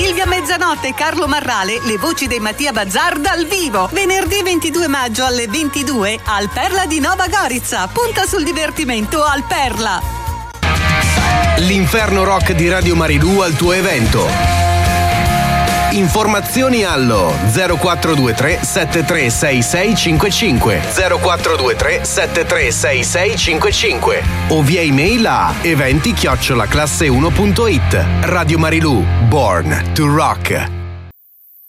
Silvia Mezzanotte e Carlo Marrale, le voci dei Mattia Bazzar dal vivo. Venerdì 22 maggio alle 22 al Perla di Nova Gorizia. Punta sul divertimento al Perla. L'Inferno Rock di Radio Marilù al tuo evento. Informazioni allo 0423 736655 0423 736655 o via email a eventi@classe1.it. Radio Marilù, born to rock.